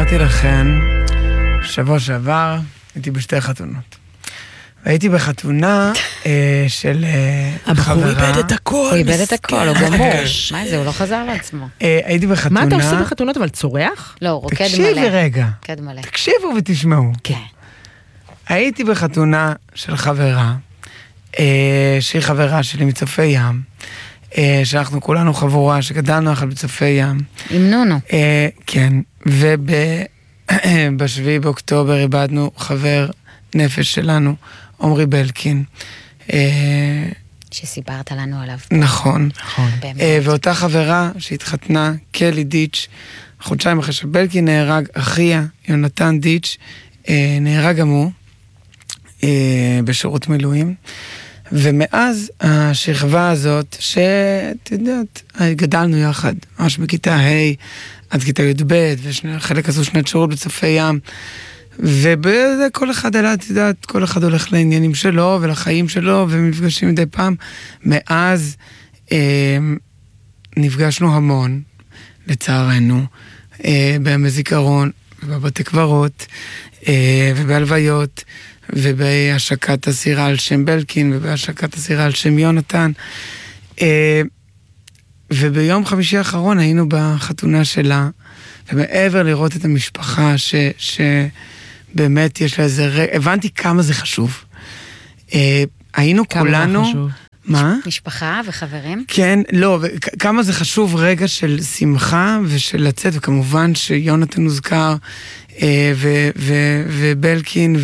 אמרתי לכם, שבוע שעבר הייתי בשתי חתונות. הייתי בחתונה של חברה. הוא איבד את הכל. הוא איבד את הכל, הוא גמור. מה זה, הוא לא חזר לעצמו. הייתי בחתונה. מה אתה עושה בחתונות, אבל צורח? לא, רוקד מלא. תקשיבי רגע. רוקד מלא. תקשיבו ותשמעו. כן. הייתי בחתונה של חברה, שהיא חברה שלי מצופי ים, שאנחנו כולנו חבורה, שגדלנו יחד בצופי ים. עם נונו. כן, ובשביעי באוקטובר איבדנו חבר נפש שלנו, עומרי בלקין. שסיפרת לנו עליו. נכון. באמת. ואותה חברה שהתחתנה, קלי דיץ', חודשיים אחרי שבלקין נהרג, אחיה, יונתן דיץ', נהרג גם הוא, בשירות מילואים. ומאז השכבה הזאת, שאת יודעת, גדלנו יחד, ממש בכיתה ה' עד כיתה י"ב, וחלק עשו שנת שירות בצופי ים, ובזה כל אחד עלה, את יודעת, כל אחד הולך לעניינים שלו ולחיים שלו, ומפגשים מדי פעם. מאז נפגשנו המון, לצערנו, בימי זיכרון, ובבתי קברות, ובהלוויות, ובהשקת הסירה על שם בלקין, ובהשקת הסירה על שם יונתן. וביום חמישי האחרון היינו בחתונה שלה, ומעבר לראות את המשפחה שבאמת יש לה איזה הבנתי כמה זה חשוב. היינו כולנו... חשוב? מה? משפחה וחברים? כן, לא, כמה זה חשוב רגע של שמחה ושל לצאת, וכמובן שיונתן הוזכר, ובלקין,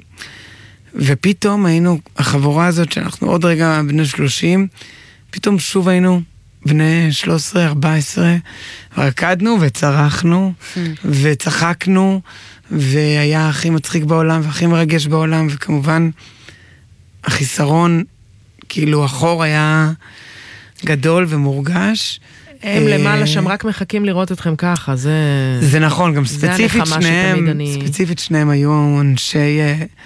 ופתאום היינו, החבורה הזאת שאנחנו עוד רגע בני 30, פתאום שוב היינו בני 13, 14, רקדנו וצרחנו, וצחקנו, והיה הכי מצחיק בעולם, והכי מרגש בעולם, וכמובן, החיסרון, כאילו החור היה גדול ומורגש. הם למעלה שם רק מחכים לראות אתכם ככה, זה נכון, גם ספציפית שניהם היו אנשי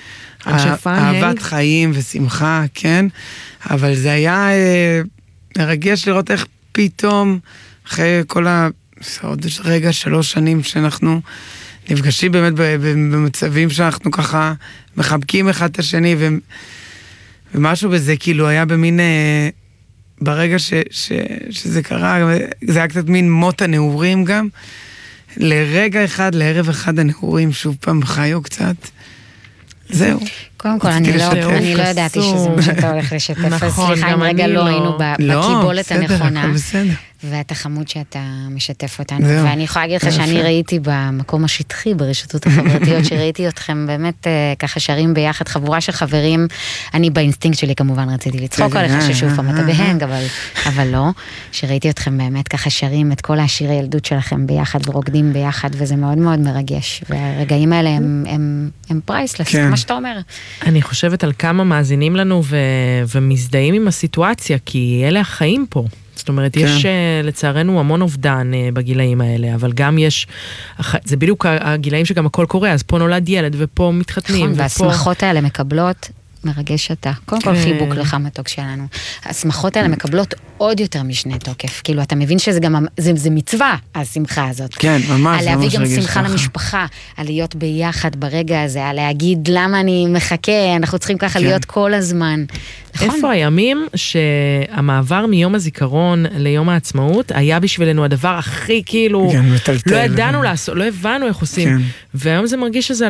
אהבת חיים ושמחה, כן, אבל זה היה מרגש לראות איך פתאום, אחרי כל עוד רגע 3 שנים שאנחנו נפגשים באמת במצבים שאנחנו ככה מחבקים אחד את השני, ומשהו בזה כאילו היה במין, ברגע שזה קרה, זה היה קצת מין מות הנעורים גם, לרגע אחד, לערב אחד הנעורים שוב פעם חיו קצת, זהו. קודם כל, אני לא ידעתי שזה מה שאתה הולך לשתף, אז סליחה אם רגע לא היינו בקיבולת הנכונה, ואתה חמוד שאתה משתף אותנו, ואני יכולה להגיד לך שאני ראיתי במקום השטחי, ברשתות החברתיות, שראיתי אתכם באמת ככה שרים ביחד, חבורה של חברים, אני באינסטינקט שלי כמובן רציתי לצחוק עליך, ששוב פעם אתה בהנג, אבל לא, שראיתי אתכם באמת ככה שרים את כל השירי ילדות שלכם ביחד, ורוקדים ביחד, וזה מאוד מאוד מרגש, והרגעים האלה הם פרייסלס, מה שאתה אומר. אני חושבת על כמה מאזינים לנו ומזדהים עם הסיטואציה, כי אלה החיים פה. זאת אומרת, יש לצערנו המון אובדן בגילאים האלה, אבל גם יש, זה בדיוק הגילאים שגם הכל קורה, אז פה נולד ילד ופה מתחתנים. נכון, והשמחות האלה מקבלות מרגש אתה. קודם כל חיבוק לך מתוק שלנו. השמחות האלה מקבלות עוד יותר משנה תוקף. כאילו, אתה מבין שזה גם, זה מצווה, השמחה הזאת. כן, ממש. על להביא גם שמחה למשפחה, על להיות ביחד ברגע הזה, על להגיד למה אני מחכה, אנחנו צריכים ככה להיות כל הזמן. איפה הימים שהמעבר מיום הזיכרון ליום העצמאות היה בשבילנו הדבר הכי כאילו, לא ידענו לעשות, לא הבנו איך עושים. והיום זה מרגיש שזה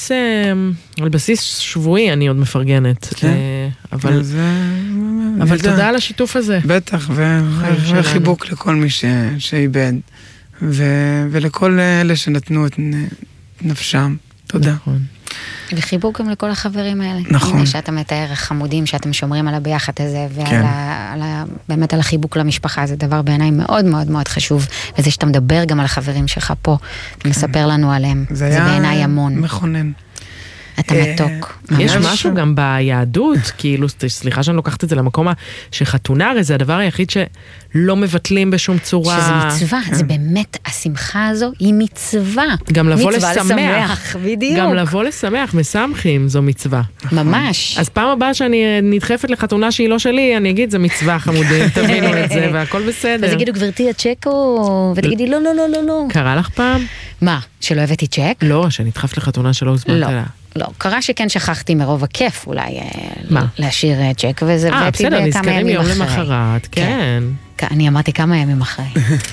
על בסיס שבועי, אני עוד מפרגנת. אבל תודה על השיתוף הזה. בטח, וחיבוק לכל מי שאיבד, ולכל אלה שנתנו את נפשם. תודה. וחיבוק גם לכל החברים האלה. נכון. הנה שאתה מתאר חמודים, שאתם שומרים על הביחד הזה, ובאמת על החיבוק למשפחה, זה דבר בעיניי מאוד מאוד מאוד חשוב, וזה שאתה מדבר גם על החברים שלך פה, ומספר לנו עליהם, זה בעיניי המון. מכונן. אתה מתוק. יש משהו גם ביהדות, כאילו, סליחה שאני לוקחת את זה למקום שחתונה, הרי זה הדבר היחיד שלא מבטלים בשום צורה. שזה מצווה, זה באמת, השמחה הזו היא מצווה. גם לבוא לשמח. בדיוק. גם לבוא לשמח, משמחים, זו מצווה. ממש. אז פעם הבאה שאני נדחפת לחתונה שהיא לא שלי, אני אגיד, זה מצווה חמודים, תבינו את זה, והכל בסדר. אז יגידו, גברתי, הצ'קו, ותגידי, לא, לא, לא, לא, לא. קרה לך פעם? מה? שלא הבאתי צ'ק? לא, שנדחף לחתונה שלא הוזמנת אליה. לא, קרה שכן שכחתי מרוב הכיף אולי להשאיר צ'ק, וזה הבאתי בכמה נזכרים ימים יום אחרי. למחרת, כן. אני אמרתי כמה ימים אחרי.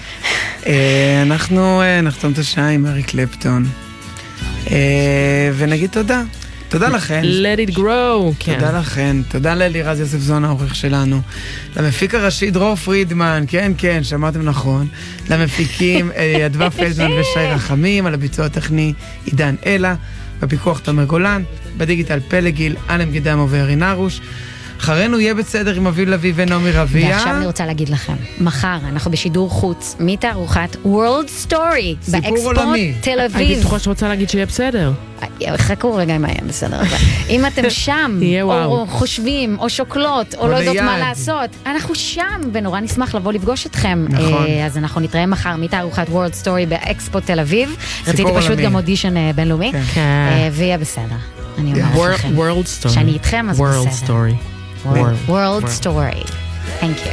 אנחנו נחתום את השעה עם אריק קלפטון, ונגיד תודה. תודה לכן. Let it grow. תודה לכן. תודה לאלירז יוסף זון, העורך שלנו. למפיק הראשי דרור פרידמן, כן, שמעתם נכון. למפיקים אדווה פלדמן ושי רחמים, על הביצוע הטכני עידן אלה, בפיקוח תמר גולן, בדיגיטל פלגיל, אלם גידמו וארין ארוש. אחרינו יהיה בסדר עם אביב לוי ונעמי רביע. ועכשיו אני רוצה להגיד לכם, מחר אנחנו בשידור חוץ מתערוכת World Story באקספו תל אביב. הייתי בטוחה שרוצה להגיד שיהיה בסדר. חכו רגע אם היה בסדר. אם אתם שם, או חושבים, או שוקלות, או לא יודעות מה לעשות, אנחנו שם, ונורא נשמח לבוא לפגוש אתכם. אז אנחנו נתראה מחר מתערוכת World Story באקספו תל אביב. רציתי פשוט גם אודישן בינלאומי, ויהיה בסדר. אני אומר לכם. World Story. שאני איתכם, אז בסדר. World Story. World Story. Thank you.